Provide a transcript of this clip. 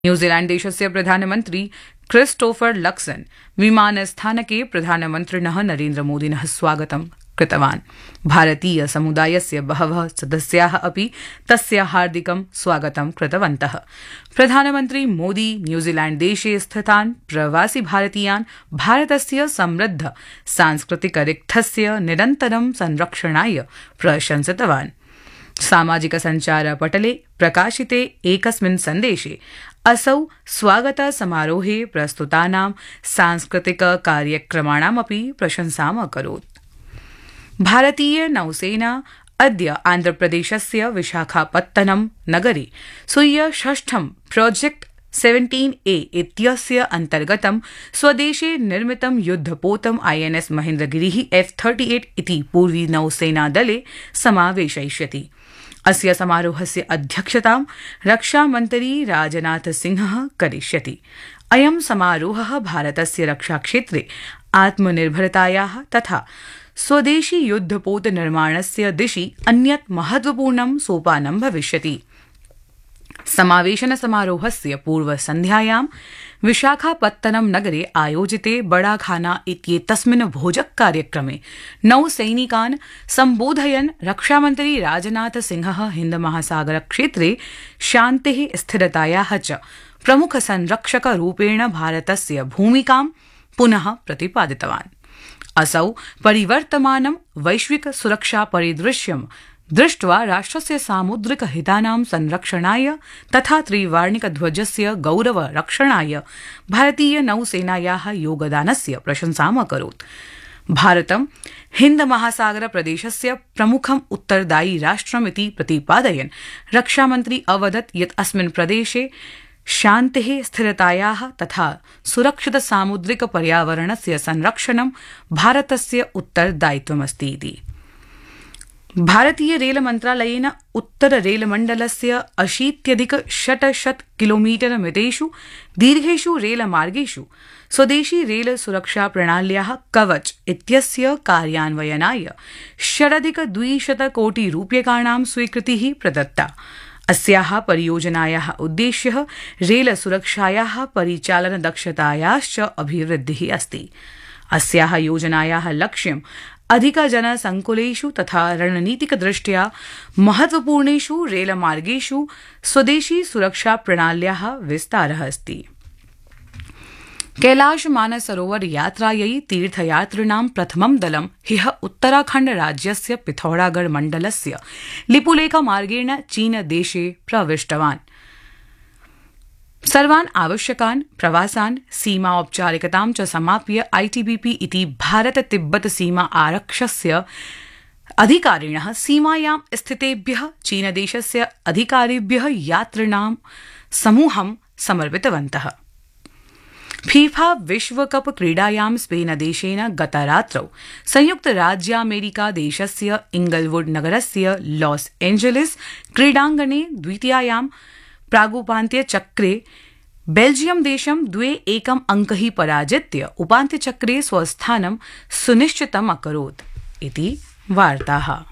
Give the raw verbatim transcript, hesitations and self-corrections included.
New Zealand देशस्य प्रधानमन्त्री Christopher Luxon विमानस्थानके प्रधानमन्त्रिणः नरेन्द्रमोदिनः स्वागतं कृतवान्। भारतीय समुदायस्य बहवः सदस्याः अपि तस्य हार्दिकं स्वागतं कृतवन्तः। प्रधानमन्त्री मोदी न्यूजीलैण्ड देशे स्थितान् प्रवासि भारतीयान् भारतस्य समृद्ध सांस्कृतिकरिक्थस्य निरन्तरं संरक्षणाय प्रशंसितवान्। सामाजिक संचार पटले प्रकाशिते एकस्मिन् सन्देशे असौ स्वागत समारोहे प्रस्तुतानां सांस्कृतिक कार्यक्रमाणामपि प्रशंसाम् अकरोत्। भारतीय नौसेना अद्य आन्ध्रप्रदेशस्य विशाखापत्तनम नगरे स्वीय षष्ठं प्रोजेक्ट सेवेंटीन ए इत्यस्य अन्तर्गतं स्वदेशे निर्मितं युद्धपोतम् आईएनएस महेन्द्रगिरिः एफ थर्टी एट इति पूर्वी नौसेनादले समावेशयिष्यति। अस्य समारोहस्य अध्यक्षतां रक्षामन्त्री राजनाथ सिंहः करिष्यति। अयं समारोहः भारतस्य रक्षाक्षेत्रे आत्मनिर्भरतायाः तथा स्वदेशी युद्धपोत निर्माणस्य दिशि अन्यत् महत्वपूर्णं सोपानं भविष्यति। समावेशन समारोहस्य पूर्वसन्ध्यायां विशाखापत्तनम नगरे आयोजिते बड़ाखाना इत्येतस्मिन् भोजक कार्यक्रमे नौसैनिकान् सम्बोधयन् रक्षामन्त्री राजनाथ सिंहः हिन्दमहासागरक्षेत्रे शान्तिः स्थिरतायाः च प्रमुख संरक्षकरूपेण भारतस्य भूमिकां पुनः प्रतिपादितवान्। असौ परिवर्तमानं वैश्विक सुरक्षा परिदृश्यं दृष्ट्वा राष्ट्रस्य सामुद्रिक हितानां संरक्षणाय तथा त्रिवर्णिकध्वजस्य गौरव रक्षणाय भारतीय नौसेनायाः योगदानस्य प्रशंसाम् अकरोत्। भारतं हिन्द महासागर प्रदेशस्य प्रमुखम् उत्तरदायि राष्ट्रमिति प्रतिपादयन् रक्षामन्त्री अवदत् यत् अस्मिन् प्रदेशे शान्तिः स्थिरतायाः तथा सुरक्षित सामुद्रिक पर्यावरणस्य संरक्षणं भारतस्य उत्तरदायित्वमस्ति इति। भारतीय रेल मन्त्रालयेन उत्तर रेलमण्डलस्य अशीत्यधिक षट्शत किलोमीटर मितेषु दीर्घेषु रेलमार्गेषु स्वदेशी रेल सुरक्षा प्रणाल्याः कवच इत्यस्य कार्यान्वयनाय षडधिक द्विशत कोटि रूप्यकाणां स्वीकृतिः प्रदत्ता। अस्याः परियोजनायाः उद्देश्यः रेल सुरक्षायाः परिचालन दक्षतायाश्च अभिवृद्धिः अस्ति। अस्याः योजनायाः लक्ष्यम् अधिकजनसङ्कुलेषु तथा रणनीतिकदृष्ट्या महत्वपूर्णेषु रेलमार्गेषु स्वदेशी सुरक्षा प्रणाल्याः विस्तारः अस्ति। कैलाश मानसरोवर यात्रायै तीर्थयात्रिणां प्रथमं दलं ह्यः उत्तराखण्ड राज्यस्य पिथौरागढ़ मण्डलस्य लिपुलेख मार्गेण चीनदेशे प्रविष्टवान्। सर्वान् आवश्यकान् प्रवासान् सीमा औपचारिकतां च समाप्य आईटीबीपी इति भारत तिब्बत सीमा आरक्षस्य अधिकारिणः सीमायां स्थितेभ्यः चीनदेशस्य अधिकारिभ्यः यात्रिणां समूहं समर्पितवन्तः। फीफा विश्वकप क्रीडायां स्पेनदेशेन गतरात्रौ संयुक्तराज्यामेरिका देशस्य इंगलवुड नगरस्य लॉस एंजेलिस क्रीडाङ्गणे द्वितीयायां प्रागुपान्त्यचक्रे बेल्जियम देशं द्वे एकम् अंकैः पराजित्य उपान्त्यचक्रे स्वस्थानं सुनिश्चितम् अकरोत् इति वार्ताः।